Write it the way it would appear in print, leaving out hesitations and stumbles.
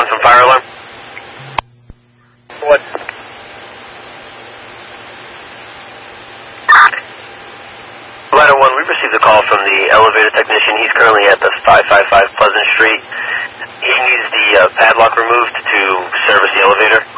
calling from fire alarm. What? Ladder 1, we received a call from the elevator technician. He's currently at the 555 Pleasant Street. He needs the padlock removed to service the elevator.